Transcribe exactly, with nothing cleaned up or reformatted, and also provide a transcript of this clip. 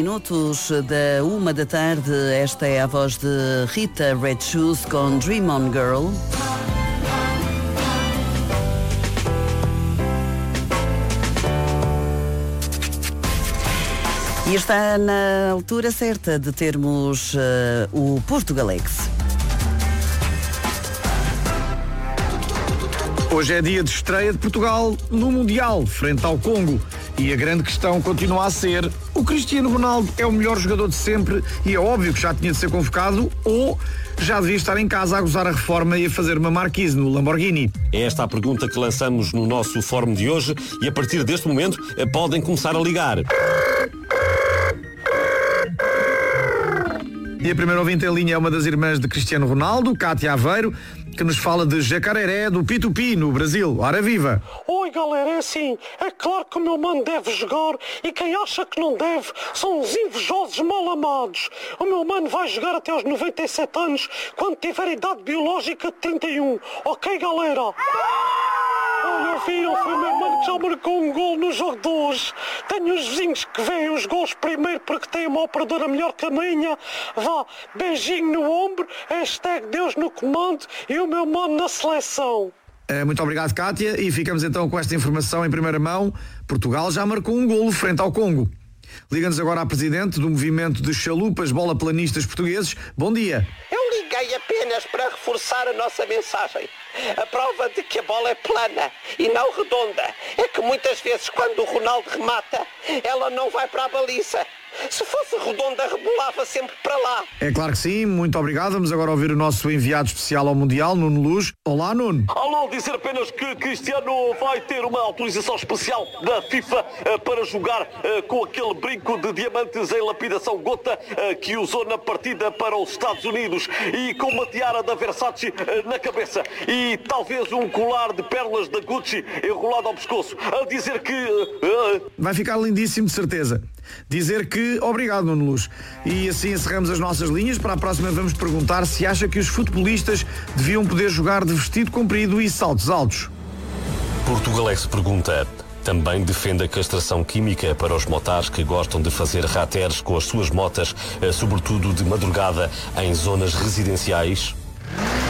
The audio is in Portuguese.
Minutos da uma da tarde, esta é a voz de Rita Red Shoes com Dream On Girl. E está na altura certa de termos uh, o Portugalex. Hoje é dia de estreia de Portugal no Mundial, frente ao Congo. E a grande questão continua a ser: o Cristiano Ronaldo é o melhor jogador de sempre e é óbvio que já tinha de ser convocado, ou já devia estar em casa a gozar a reforma e a fazer uma marquise no Lamborghini? É esta a pergunta que lançamos no nosso fórum de hoje e a partir deste momento podem começar a ligar. E a primeira ouvinte em linha é uma das irmãs de Cristiano Ronaldo, Cátia Aveiro, que nos fala de Jacaré do Pitupi, no Brasil. Ora viva! Oi galera, é assim, é claro que o meu mano deve jogar e quem acha que não deve são os invejosos mal amados. O meu mano vai jogar até aos noventa e sete anos, quando tiver idade biológica de trinta e um. Ok galera? Olha, viram, foi o meu mano que já marcou um gol no jogo de hoje. Tenho os vizinhos que veem os gols primeiro porque têm uma operadora melhor que a minha. Vá, beijinho no ombro, hashtag Deus no comando e o meu mano na seleção. Muito obrigado, Cátia, e ficamos então com esta informação em primeira mão. Portugal já marcou um golo frente ao Congo. Liga-nos agora à presidente do movimento de chalupas bola-planistas portugueses. Bom dia. Eu liguei apenas para reforçar a nossa mensagem. A prova de que a bola é plana e não redonda é que muitas vezes quando o Ronaldo remata, ela não vai para a baliza. Se fosse redonda, rebolava sempre para lá. É claro que sim, muito obrigado. Vamos agora ouvir o nosso enviado especial ao Mundial, Nuno Luz. Olá, Nuno. Alô, dizer apenas que Cristiano vai ter uma autorização especial da FIFA uh, para jogar uh, com aquele brinco de diamantes em lapidação gota uh, que usou na partida para os Estados Unidos e com uma tiara da Versace uh, na cabeça e talvez um colar de pérolas da Gucci enrolado ao pescoço. A dizer que... Uh, uh... Vai ficar lindíssimo, de certeza. Dizer que obrigado, Nuno Luz. E assim encerramos as nossas linhas. Para a próxima vamos perguntar se acha que os futebolistas deviam poder jogar de vestido comprido e saltos altos. Portugalex pergunta: também defende a castração química para os motares que gostam de fazer rateres com as suas motas, sobretudo de madrugada, em zonas residenciais?